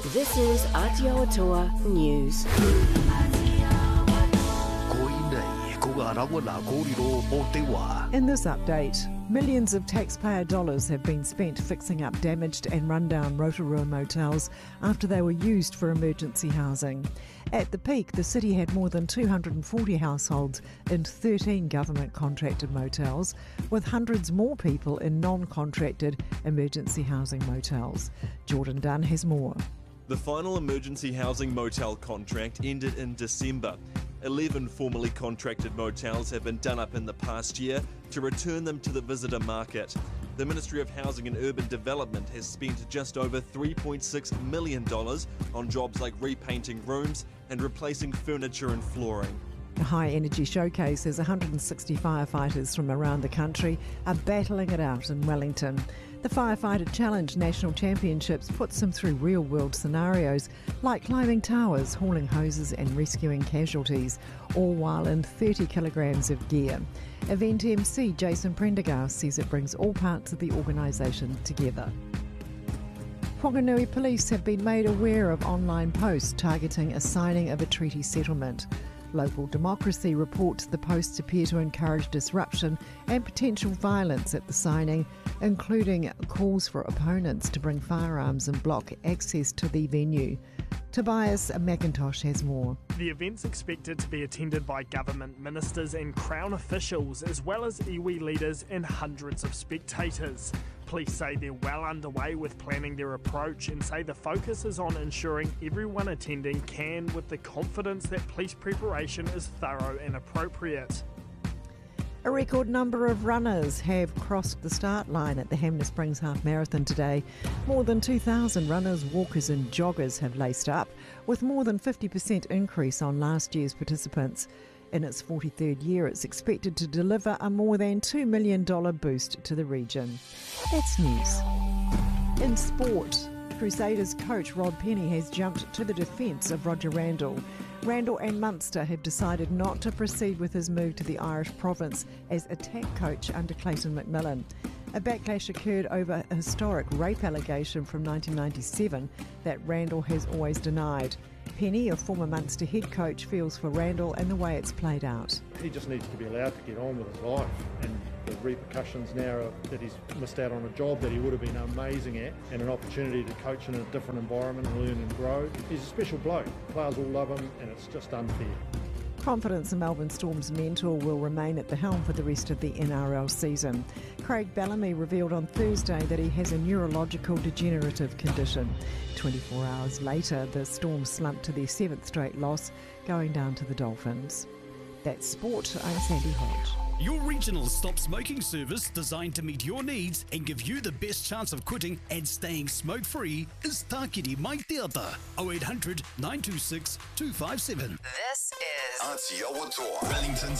This is Aotearoa News. In this update, millions of taxpayer dollars have been spent fixing up damaged and rundown Rotorua motels after they were used for emergency housing. At the peak, the city had more than 240 households in 13 government-contracted motels, with hundreds more people in non-contracted emergency housing motels. Jordan Dunn has more. The final emergency housing motel contract ended in December. 11 formerly contracted motels have been done up in the past year to return them to the visitor market. The Ministry of Housing and Urban Development has spent just over $3.6 million on jobs like repainting rooms and replacing furniture and flooring. The High Energy Showcase has 160 firefighters from around the country are battling it out in Wellington. The Firefighter Challenge National Championships puts them through real-world scenarios like climbing towers, hauling hoses and rescuing casualties, all while in 30 kilograms of gear. Event MC Jason Prendergast says it brings all parts of the organisation together. Whanganui Police have been made aware of online posts targeting a signing of a treaty settlement. Local Democracy reports the posts appear to encourage disruption and potential violence at the signing, including calls for opponents to bring firearms and block access to the venue. Tobias McIntosh has more. The event's expected to be attended by government ministers and Crown officials, as well as iwi leaders and hundreds of spectators. Police say they're well underway with planning their approach and say the focus is on ensuring everyone attending can with the confidence that police preparation is thorough and appropriate. A record number of runners have crossed the start line at the Hanmer Springs Half Marathon today. More than 2,000 runners, walkers and joggers have laced up, with more than 50% increase on last year's participants. In its 43rd year, it's expected to deliver a more than $2 million boost to the region. That's news. In sport, Crusaders coach Rod Penny has jumped to the defence of Roger Randall. Randall and Munster have decided not to proceed with his move to the Irish province as attack coach under Clayton McMillan. A backlash occurred over a historic rape allegation from 1997 that Randall has always denied. Penny, a former Munster head coach, feels for Randall and the way it's played out. He just needs to be allowed to get on with his life, and the repercussions now are that he's missed out on a job that he would have been amazing at and an opportunity to coach in a different environment and learn and grow. He's a special bloke. Players all love him, and it's just unfair. Confidence in Melbourne Storm's mentor will remain at the helm for the rest of the NRL season. Craig Bellamy revealed on Thursday that he has a neurological degenerative condition. 24 hours later, the Storm slumped to their 7th straight loss, going down to the Dolphins. That's sport. I'm Sandy Hodge. Your regional stop smoking service designed to meet your needs and give you the best chance of quitting and staying smoke-free is Tākiri Mai Te Ata, 0800 926 257. This is Aotearoa, Wellington's